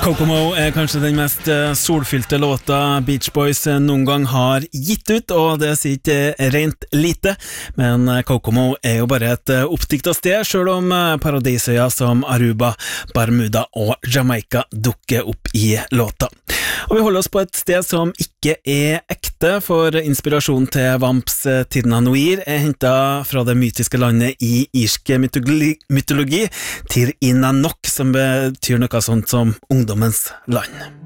Kokomo kanskje den mest solfylte låta Beach Boys noen gang har gitt ut, og det sier ikke rent lite, men Kokomo jo bare et oppdiktet sted, selv om paradisøya som Aruba, Bermuda og Jamaica dukker opp i låta. Og vi holder oss på et sted som ikke ekte, for inspirasjonen til Vamps Tidna Noir hentet fra det mytiske landet i irsk mytologi, Tir Inanok, som betyr noe sånt som ungdommens land.